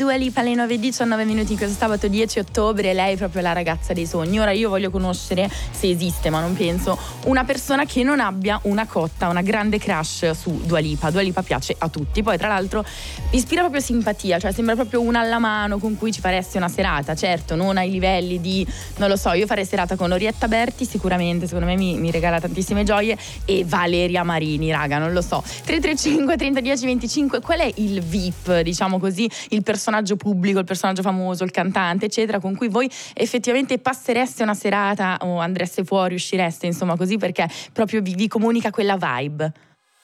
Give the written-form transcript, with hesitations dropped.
Dua Lipa alle 9:19 questo sabato 10 ottobre. Lei è proprio la ragazza dei sogni. Ora io voglio conoscere, se esiste ma non penso, una persona che non abbia una cotta, una grande crush su Dua Lipa. Dua Lipa piace a tutti, poi tra l'altro ispira proprio simpatia, cioè sembra proprio una alla mano con cui ci faresti una serata. Certo, non ai livelli di, non lo so, io farei serata con Orietta Berti sicuramente, secondo me mi regala tantissime gioie, e Valeria Marini, raga, non lo so. 335 30 10 25, qual è il VIP, diciamo così, il personaggio pubblico, il personaggio famoso, il cantante eccetera, con cui voi effettivamente passereste una serata o andreste fuori, uscireste insomma così, perché proprio vi comunica quella vibe?